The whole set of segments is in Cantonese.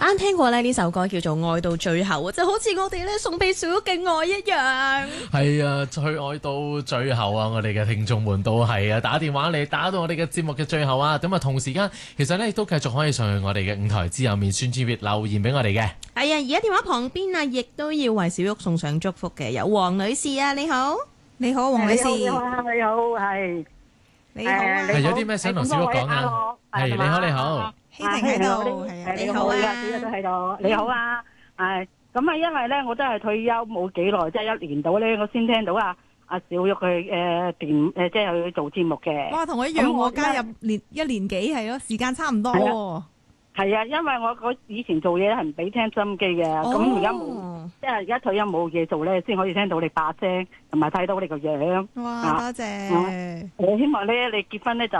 啱聽過呢首歌叫做《愛到最後》，就好似我哋咧送俾小玉嘅愛一樣。 係啊，最愛到最後啊！我哋嘅聽眾們都係啊，打電話嚟打到我哋嘅節目嘅最後啊！咁啊，同時間其實咧都繼續可以上去我哋嘅舞台之友面宣傳頁留言俾我哋嘅。 係啊，而家電話旁邊啊，亦都要為小玉送上祝福嘅，有黃女士啊，你好， 你好，黃女士， 你好，係你好啊， 係有啲咩想同小玉講啊？係你好，你好， 希婷喺度，係啊， 你好啊，小玉都喺度，你好啊，咁啊，因為咧我都係退休冇幾耐，即係1年到咧，我先聽到阿小玉佢即係去做節目嘅。 哇，同我一樣，我加入1年幾係咯，時間差唔多喎。 係啊，因為我以前做嘢係唔俾聽收音機嘅，咁而家冇，即係而家退休冇嘢做咧，先可以聽到你把聲，同埋睇到你個樣。 哇，多謝！ 我希望咧你結婚咧就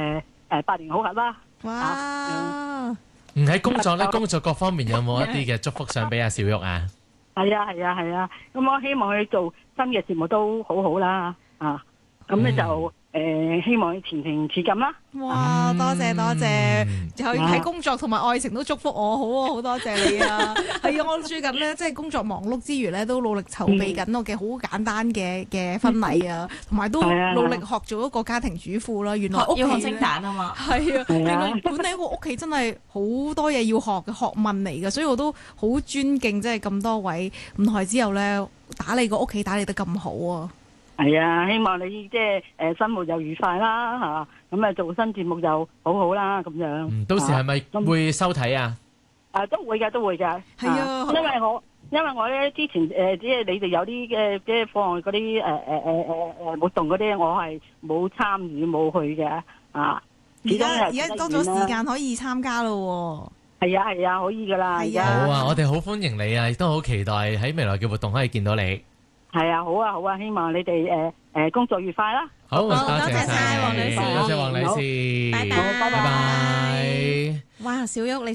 8年好合啦。 哇！ 喺工作咧，工作各方面有冇一啲嘅祝福想俾阿小玉啊？ 係啊，咁我希望佢做新嘅節目都好好啦，咁咧就希望佢前程似錦啦。 哇！多謝多謝，就喺工作同埋愛情都祝福我，好啊，好多謝你啊！係啊，我最近咧即係工作忙碌之餘咧，都努力籌備緊我嘅好簡單嘅婚禮啊，同埋都努力學做一個家庭主婦啦。原來要學清淡啊嘛。 係啊，原來管理一個屋企真係好多嘢要學嘅學問嚟嘅，所以我都好尊敬即係咁多位舞台之後咧打理個屋企打理得咁好啊！ 係啊，希望你即係生活又愉快啦嚇，咁啊做新節目又好好啦咁樣。 到時係咪會收睇啊？ 都會嘅。 係啊， 因為我咧之前即係你哋有啲即係放嗰啲活動嗰啲，我係冇參與冇去嘅啊。 而家多咗時間可以參加咯喎。 係啊，可以噶啦。 係啊， 好啊，我哋好歡迎你啊，亦都好期待喺未來嘅活動可以見到你。 係啊，好啊，希望你哋工作愉快啦。 好，多謝晒黃女士， 多謝黃女士， 拜拜。 拜拜。 哇，小玉你。